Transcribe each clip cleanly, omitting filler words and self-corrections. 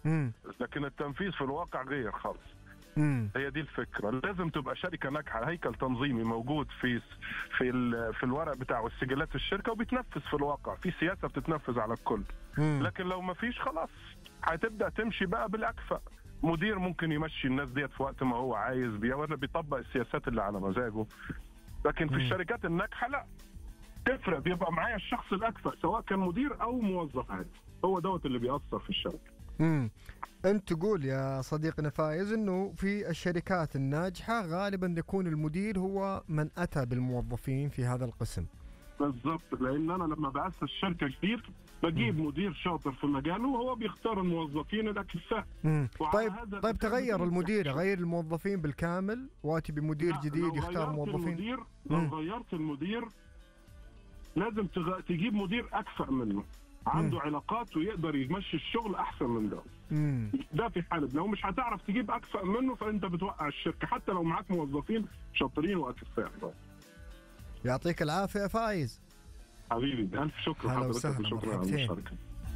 لكن التنفيذ في الواقع غير خالص. هي دي الفكرة. لازم تبقى شركة ناجحة، هيكل تنظيمي موجود في الورق بتاعه والسجلات الشركة، وبيتنفذ في الواقع، في سياسة بتتنفذ على الكل. لكن لو ما فيش خلاص هتبدأ تمشي بقى بالأكفأ. مدير ممكن يمشي الناس ديت في وقت ما هو عايز، بيطبق السياسات اللي على مزاجه. لكن في الشركات الناجحة لا، تفرق، بيبقى معايا الشخص الأكفأ سواء كان مدير أو موظف عادي، هو دوت اللي بيأثر في الشركة. أنت تقول يا صديقنا فايز أنه في الشركات الناجحة غالبا يكون المدير هو من أتى بالموظفين في هذا القسم. بالضبط، لأن أنا لما بأسس شركة جديد بجيب مدير شاطر في مجاله وهو بيختار الموظفين الأكفاء. طيب تغير المدير، غير الموظفين بالكامل واتي بمدير جديد يختار موظفين. لو غيرت المدير لازم تجيب مدير أكفأ منه، عنده علاقات ويقدر يمشي الشغل أحسن من ده. ده في حالة لو مش هتعرف تجيب أكفأ منه فأنت بتوقع الشركة حتى لو معاك موظفين شاطرين وأكفاء. يعطيك العافية يا فايز حبيبي، ألف شكر حضرتك، شكرا على المشاركة.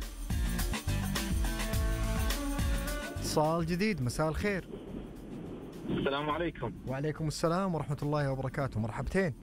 اتصال جديد، مساء الخير. السلام عليكم. وعليكم السلام ورحمة الله وبركاته، مرحبتين.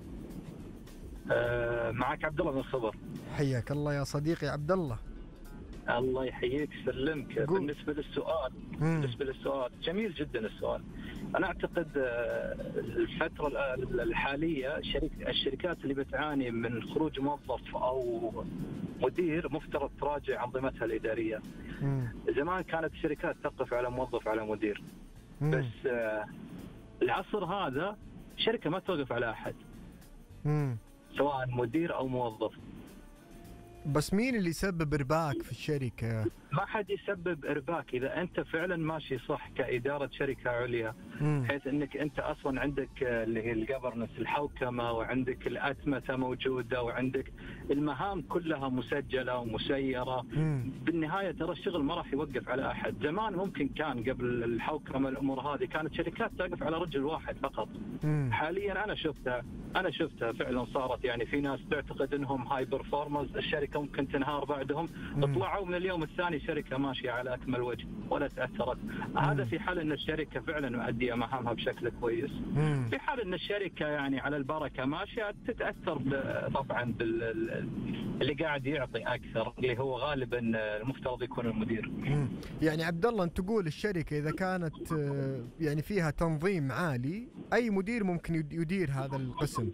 معك عبد الله من الخبر. حياك الله يا صديقي عبد الله. الله يحييك يسلمك. بالنسبة للسؤال جميل جدا السؤال. أنا أعتقد الفترة الحالية الشركات اللي بتعاني من خروج موظف أو مدير مفترض تراجع أنظمتها الإدارية. زمان كانت الشركات تقف على موظف على مدير، بس العصر هذا شركة ما توقف على أحد سواء مدير أو موظف. بس مين اللي يسبب إرباك في الشركة؟ ما حد يسبب إرباك إذا أنت فعلا ماشي صح كإدارة شركة عليا، حيث أنك أنت أصلا عندك اللي هي الجفرنس الحوكمة، وعندك الأتمتة موجودة، وعندك المهام كلها مسجلة ومسيرة. بالنهاية ترى الشغل ما راح يوقف على أحد. زمان ممكن كان قبل الحوكمة الأمور هذه كانت شركات تقف على رجل واحد فقط. حاليا أنا شفتها فعلا صارت، يعني في ناس تعتقد أنهم هاي برفورمرز، الشركة ممكن تنهار بعدهم، طلعوا من اليوم الثاني شركة ماشية على أكمل وجه ولا تأثرت. هذا في حال أن الشركة فعلا مؤدية مهامها بشكل كويس. في حال أن الشركة يعني على البركة ماشية تتأثر طبعا اللي قاعد يعطي أكثر، اللي هو غالبا المفترض يكون المدير. يعني عبد الله أنت تقول الشركة إذا كانت يعني فيها تنظيم عالي أي مدير ممكن يدير هذا القسم؟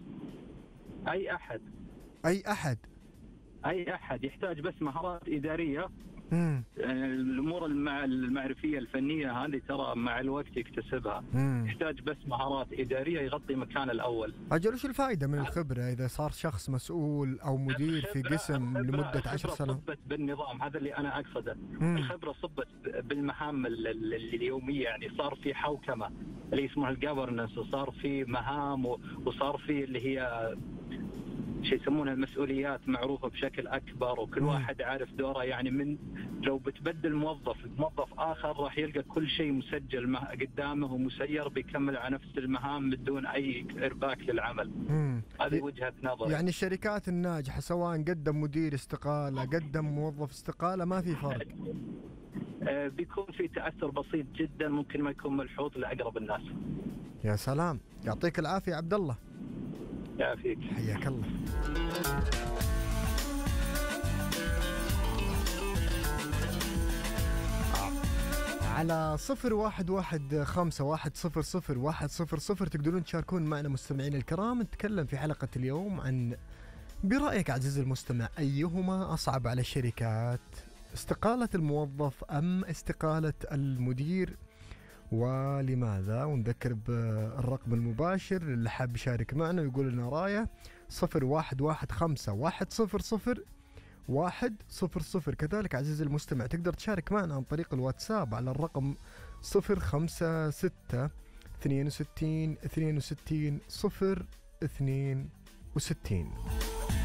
أي أحد يحتاج بس مهارات إدارية. الأمور المعرفية الفنية هذه ترى مع الوقت يكتسبها. يحتاج بس مهارات إدارية يغطي مكان الأول. أجل وش الفائدة من الخبرة إذا صار شخص مسؤول أو مدير في قسم لمدة 10 سنوات؟ صبت بالنظام، هذا اللي أنا أقصده. الخبرة صبت بالمهام اليومية، يعني صار في حوكمة اللي اسمها الجفرنس، وصار في مهام وصار في اللي هي شيء يسمونها المسؤوليات معروفة بشكل أكبر، وكل واحد عارف دوره. يعني من لو بتبدل موظف آخر راح يلقى كل شيء مسجل قدامه ومسير، بيكمل على نفس المهام بدون أي إرباك للعمل. هذه وجهة نظر. يعني الشركات الناجحة سواء قدم مدير استقالة قدم موظف استقالة ما في فرق؟ بيكون في تأثر بسيط جدا، ممكن ما يكون ملحوظ لأقرب الناس. يا سلام، يعطيك العافية عبد الله. يعافيك. حياك الله. على 0115100100 تقدرون تشاركون معنا مستمعين الكرام. نتكلم في حلقة اليوم عن برأيك عزيزي المستمع أيهما أصعب على الشركات، استقالة الموظف أم استقالة المدير، ولماذا؟ ونذكر بالرقم المباشر اللي حاب يشارك معنا ويقول لنا رايه 0115100100. كذلك عزيزي المستمع تقدر تشارك معنا عن طريق الواتساب على الرقم 056 62 62 062.